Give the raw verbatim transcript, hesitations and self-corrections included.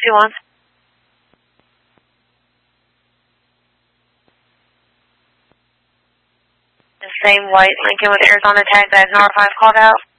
two one. The same white Lincoln with Arizona tag that N R five called out.